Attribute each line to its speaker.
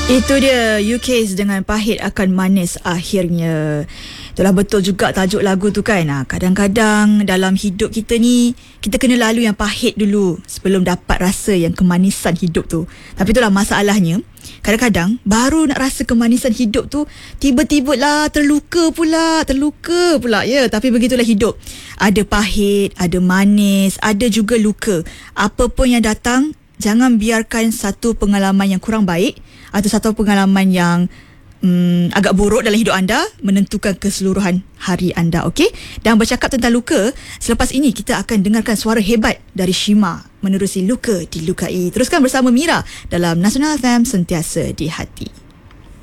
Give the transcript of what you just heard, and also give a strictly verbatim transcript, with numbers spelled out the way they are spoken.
Speaker 1: Itu dia, U K dengan pahit akan manis akhirnya. Itulah betul juga tajuk lagu tu kan. Ha, kadang-kadang dalam hidup kita ni, kita kena lalu yang pahit dulu sebelum dapat rasa yang kemanisan hidup tu. Tapi itulah masalahnya, kadang-kadang baru nak rasa kemanisan hidup tu, tiba-tiba lah terluka pula, terluka pula. Ya, tapi begitulah hidup. Ada pahit, ada manis, ada juga luka. Apa pun yang datang, jangan biarkan satu pengalaman yang kurang baik atau satu pengalaman yang um, agak buruk dalam hidup anda menentukan keseluruhan hari anda, okey? Dan bercakap tentang luka, selepas ini kita akan dengarkan suara hebat dari Shima menerusi Luka Dilukai. Teruskan bersama Mira dalam Nasional F M, sentiasa di hati.